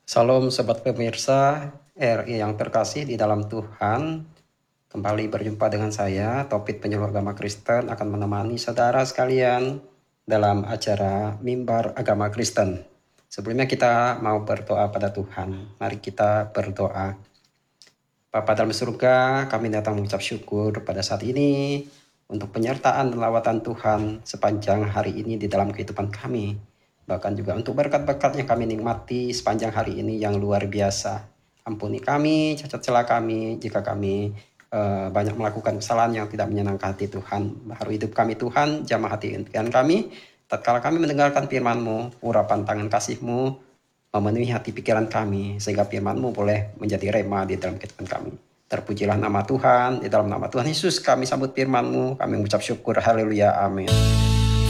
Salam sobat pemirsa RI yang terkasih di dalam Tuhan. Kembali berjumpa dengan saya, Topik Penyuluh Agama Kristen akan menemani saudara sekalian dalam acara Mimbar Agama Kristen. Sebelumnya kita mau berdoa pada Tuhan. Mari kita berdoa. Bapa dalam surga, kami datang mengucap syukur pada saat ini untuk penyertaan dan lawatan Tuhan sepanjang hari ini di dalam kehidupan kami. Bahkan juga untuk berkat-berkat yang kami nikmati sepanjang hari ini yang luar biasa. Ampuni kami, cacat celah kami, jika kami banyak melakukan kesalahan yang tidak menyenangkan hati Tuhan. Baru hidup kami Tuhan, jamah hati impian kami. Tatkala kami mendengarkan firman-Mu, urapan tangan kasih-Mu, memenuhi hati pikiran kami, sehingga firman-Mu boleh menjadi rema di dalam kehidupan kami. Terpujilah nama Tuhan, di dalam nama Tuhan Yesus kami sambut firman-Mu, kami mengucap syukur, haleluya, amin.